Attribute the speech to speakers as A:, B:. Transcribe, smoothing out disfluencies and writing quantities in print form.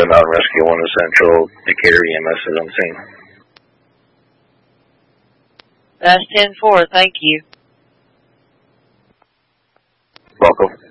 A: Mountain Rescue 1 is Central. Decatur EMS is on scene.
B: That's 10-4. Thank you.
A: Welcome.